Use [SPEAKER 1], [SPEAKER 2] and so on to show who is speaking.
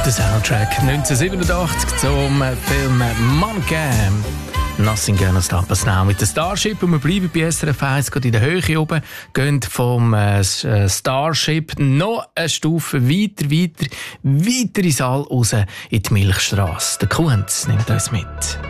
[SPEAKER 1] Der Soundtrack 1987 zum Film Mannequin. Nothing Gonna Stop Us Now mit der Starship. Und wir bleiben bei SRF 1, gerade in der Höhe oben, gehen vom Starship noch eine Stufe weiter ins All raus in die Milchstrasse. Der Kunz nimmt uns mit.